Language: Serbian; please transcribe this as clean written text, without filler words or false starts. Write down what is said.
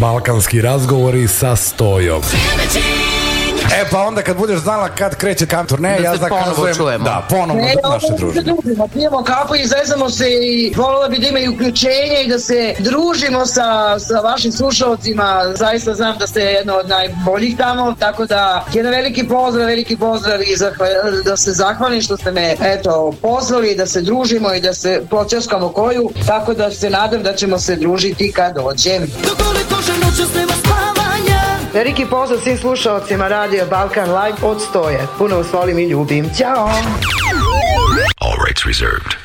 Balkanski razgovori sa Stojom. E pa onda kad budeš znala kad kreće kam turneja, da ja se ponovo čujemo. Da, ponovo naše druženje. Pijemo kafu i zezamo se i volila bi da ima i uključenje i da se družimo sa vašim slušalcima. Zaista znam da ste jedno od najboljih tamo, tako da jedan veliki pozdrav i da se zahvalim što ste me pozvali da se družimo i da se počaskamo koju, tako da se nadam da ćemo se družiti kad dođem. Veliki pozdrav svim slušalcima Radio Balkan Live od Stoje. Puno vas volim i ljubim. Ćao! All rights reserved.